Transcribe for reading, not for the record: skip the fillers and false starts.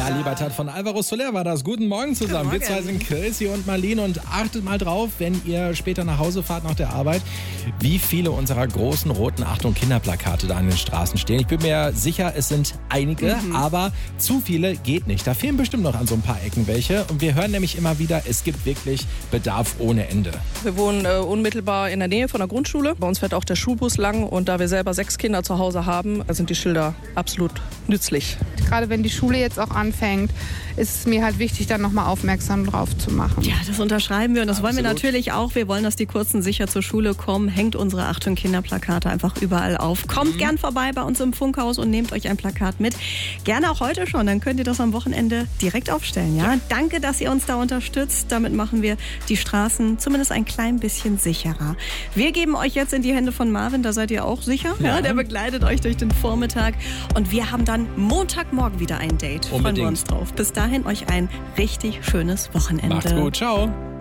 La Libertad von Alvaro Soler war das. Guten Morgen zusammen. Wir zwei sind Chrissy und Marlene und achtet mal drauf, wenn ihr später nach Hause fahrt nach der Arbeit, wie viele unserer großen roten Achtung Kinderplakate da an den Straßen stehen. Ich bin mir sicher, es sind einige, aber zu viele geht nicht. Da fehlen bestimmt noch an so ein paar Ecken welche. Und wir hören nämlich immer wieder, es gibt wirklich Bedarf ohne Ende. Wir wohnen unmittelbar in der Nähe von der Grundschule. Bei uns fährt auch der Schulbus lang und da wir selber 6 Kinder zu Hause haben, sind die Schilder absolut nützlich. Gerade wenn die Schule jetzt auch anfängt, ist es mir halt wichtig, dann nochmal aufmerksam drauf zu machen. Ja, das unterschreiben wir und das wollen wir natürlich auch. Wir wollen, dass die Kurzen sicher zur Schule kommen. Hängt unsere Achtung Kinderplakate einfach überall auf. Kommt gern vorbei bei uns im Funkhaus und nehmt euch ein Plakat mit. Gerne auch heute schon, dann könnt ihr das am Wochenende direkt aufstellen. Ja? Danke, dass ihr uns da unterstützt. Damit machen wir die Straßen zumindest ein klein bisschen sicherer. Wir geben euch jetzt in die Hände von Marvin, da seid ihr auch sicher. Ja. Der begleitet euch durch den Vormittag und wir haben dann Montagmorgen wieder ein Date. Unbedingt. Freuen wir uns drauf. Bis dahin euch ein richtig schönes Wochenende. Macht's gut, ciao.